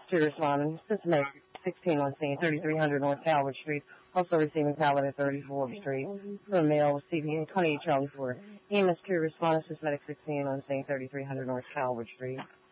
2 responding. Cincinnati 16 on scene, 3300 North Calvert Street. Also receiving pallet at 34th Street. For a male with CPA 28 Charlie Ford. EMS 2 responding. Cincinnati 16 on scene, 3300 North Calvert Street.